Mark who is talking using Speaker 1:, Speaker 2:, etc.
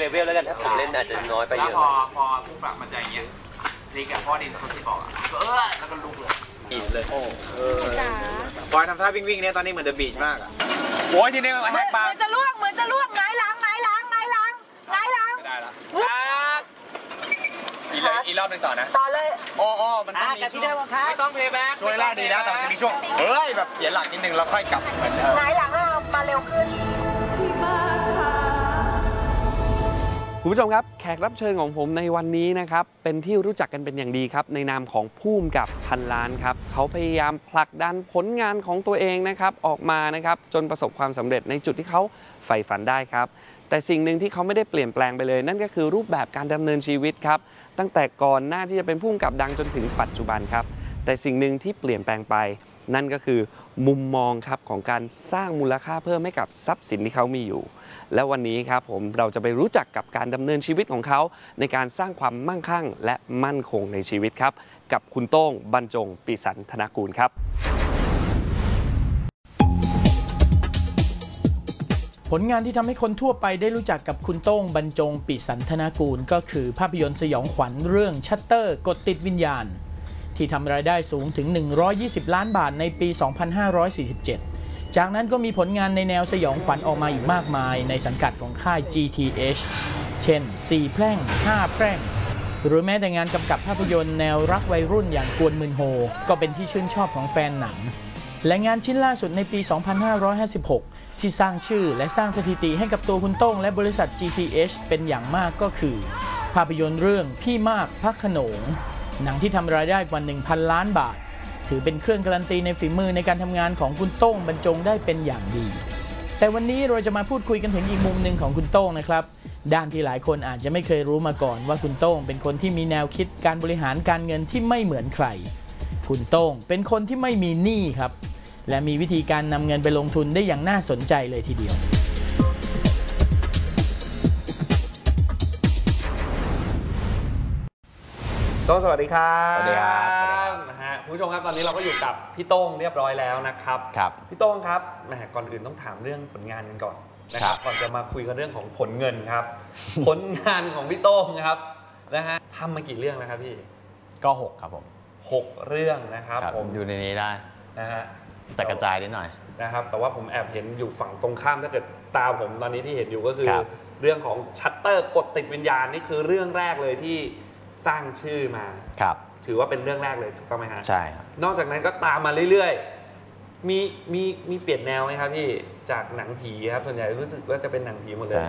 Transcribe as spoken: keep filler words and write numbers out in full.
Speaker 1: เลเวลแล้วกันถ้าผมเล่นอาจจะน้อยไปเยอะ
Speaker 2: แล้วพอพอผู้ปรับมันใจอย่างเงี้ยลิกอะพ่อดินสุดที่บอกอะก็เออแล้วก็ลุกเลย
Speaker 1: อินเลยเออ
Speaker 2: บอยทำท่าวิ่งวิ่งเนี่ยตอนนี้เหมือนเดอะบีชมากอะโอ้ยทีนี้มันแหกปาก
Speaker 3: เหมือนจะล่วงเหมือนจะล่วงไงล้างไงล้างไงล้างไงล้าง
Speaker 2: ไม่ได้ละอีกเลยอีกรอบหนึ่งต่อนะ
Speaker 3: ต่อเลย
Speaker 2: อ๋อมันต้องมีช่วงไม่ต้องเพย์แบ็กช่วยแรกดีนะแต่มันจะมีช่วงเฮ้ยแบบเสียหลักนิดนึงแล้วค่อยกลับเหมือนเดิม
Speaker 3: ไงล้างให้เรามาเร็วขึ้น
Speaker 4: คุณผู้ชมครับแขกรับเชิญของผมในวันนี้นะครับเป็นที่รู้จักกันเป็นอย่างดีครับในนามของผู้กำกับพันล้านครับเขาพยายามผลักดันผลงานของตัวเองนะครับออกมานะครับจนประสบความสำเร็จในจุดที่เขาใฝ่ฝันได้ครับแต่สิ่งหนึ่งที่เขาไม่ได้เปลี่ยนแปลงไปเลยนั่นก็คือรูปแบบการดำเนินชีวิตครับตั้งแต่ก่อนหน้าที่จะเป็นผู้กำกับดังจนถึงปัจจุบันครับแต่สิ่งหนึ่งที่เปลี่ยนแปลงไปนั่นก็คือมุมมองครับของการสร้างมูลค่าเพิ่มให้กับทรัพย์สินที่เขามีอยู่และวันนี้ครับผมเราจะไปรู้จักกับการดำเนินชีวิตของเขาในการสร้างความมั่งคั่งและมั่นคงในชีวิตครับกับคุณโต้งบรรจงปิสันธนกูลครับ
Speaker 5: ผลงานที่ทำให้คนทั่วไปได้รู้จักกับคุณโต้งบรรจงปิสันธนกูลก็คือภาพยนตร์สยองขวัญเรื่องชัตเตอร์กดติดวิญญาณที่ทำรายได้สูงถึงหนึ่งร้อยยี่สิบล้านบาทในปี สองพันห้าร้อยสี่สิบเจ็ด จากนั้นก็มีผลงานในแนวสยองขวัญออกมาอีกมากมายในสังกัดของค่าย จี ที เอช เช่น สี่แพร่ง ห้าแพร่ง หรือแม้แต่งานกำกับภาพยนตร์แนวรักวัยรุ่นอย่างกวนมืนโฮก็เป็นที่ชื่นชอบของแฟนหนังและงานชิ้นล่าสุดในปี สองพันห้าร้อยห้าสิบหก ที่สร้างชื่อและสร้างสถิติให้กับตัวคุณโต้งและบริษัท จี ที เอช เป็นอย่างมากก็คือภาพยนตร์เรื่องพี่มากพระโขนงหนังที่ทำรายได้กว่า หนึ่งพัน ล้านบาทถือเป็นเครื่องการันตีในฝีมือในการทำงานของคุณโต้งบรรจงได้เป็นอย่างดีแต่วันนี้เราจะมาพูดคุยกันถึงอีกมุมหนึ่งของคุณโต้งนะครับด้านที่หลายคนอาจจะไม่เคยรู้มาก่อนว่าคุณโต้งเป็นคนที่มีแนวคิดการบริหารการเงินที่ไม่เหมือนใครคุณโต้งเป็นคนที่ไม่มีหนี้ครับและมีวิธีการนำเงินไปลงทุนได้อย่างน่าสนใจเลยทีเดียว
Speaker 4: โต้งสวัสดีครับ
Speaker 6: สวัสดีครับ
Speaker 4: นะฮะคุณผู้ชมครับตอนนี้เราก็อยู่กับพี่โต้งเรียบร้อยแล้วนะครับ
Speaker 6: ครับ
Speaker 4: พี่โต้งครับแหมก่อนอื่นต้องถามเรื่องผลงานกันก่อนนะครับก่อนจะมาคุยกันเรื่องของผลเงินครับ ผลงานของพี่โต้งครับนะฮะทำมากี่เรื่องนะครับพี่
Speaker 6: ก็หกครับผม
Speaker 4: หกเรื่องนะครับผม
Speaker 6: อยู่ในนี้ได้
Speaker 4: นะฮะ
Speaker 6: แต่กระจายนิดหน่อย
Speaker 4: นะครับแต่ว่าผมแอบเห็นอยู่ฝั่งตรงข้ามถ้าเกิดตาผมตอนนี้ที่เห็นอยู่ก็คือเรื่องของชัตเตอร์กดติดวิญญาณนี่คือเรื่องแรกเลยที่สร้างชื่อมา
Speaker 6: ครับ
Speaker 4: ถือว่าเป็นเรื่องแรกเลยถูกต้องไหมฮะ
Speaker 6: ใช่ครับ
Speaker 4: นอกจากนั้นก็ตามมาเรื่อยๆมีมีมีเปลี่ยนแนวไหมครับพี่จากหนังผีครับส่วนใหญ่รู้สึกว่าจะเป็นหนังผีหมดเลย